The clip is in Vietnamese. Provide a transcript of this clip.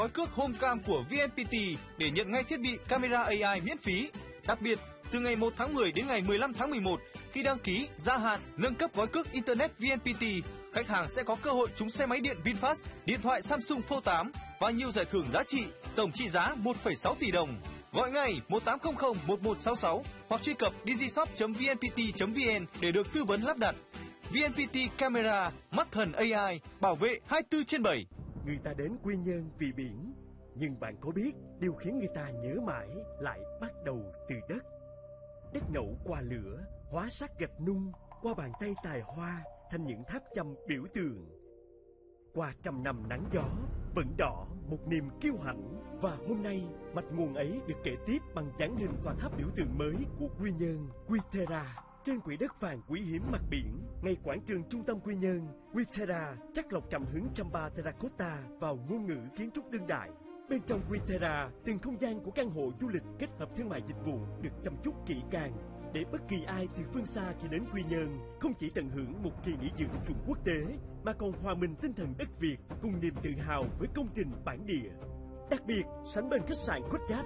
gói cước HomeCam của VNPT để nhận ngay thiết bị camera AI miễn phí. Đặc biệt, từ ngày 1 tháng 10 đến ngày 15 tháng 11, khi đăng ký, gia hạn, nâng cấp gói cước Internet VNPT, khách hàng sẽ có cơ hội trúng xe máy điện VinFast, điện thoại Samsung Fold 8 và nhiều giải thưởng giá trị, tổng trị giá 1,6 tỷ đồng. Gọi ngay 1800 1166 hoặc truy cập digishop.vnpt.vn để được tư vấn lắp đặt. VNPT Camera, mắt thần AI, bảo vệ 24/7. Người ta đến Quy Nhơn vì biển, nhưng bạn có biết điều khiến người ta nhớ mãi lại bắt đầu từ đất. Đất nậu qua lửa, hóa sắc gạch nung, qua bàn tay tài hoa thành những tháp chăm biểu tượng. Qua trăm năm nắng gió, vẫn đỏ một niềm kiêu hãnh. Và hôm nay, mạch nguồn ấy được kể tiếp bằng dáng hình tòa tháp biểu tượng mới của Quy Nhơn, Quy-Terra. Trên quỹ đất vàng quý hiếm mặt biển, ngay quảng trường trung tâm Quy Nhơn, Quy-Terra chắc lọc cảm hứng Chamba Terracotta vào ngôn ngữ kiến trúc đương đại. Bên trong Quy-Terra, từng không gian của căn hộ du lịch kết hợp thương mại dịch vụ được chăm chút kỹ càng, để bất kỳ ai từ phương xa khi đến Quy Nhơn không chỉ tận hưởng một kỳ nghỉ dưỡng chuẩn quốc tế, mà còn hòa mình tinh thần đất Việt cùng niềm tự hào với công trình bản địa. Đặc biệt, sánh bên khách sạn Courtyard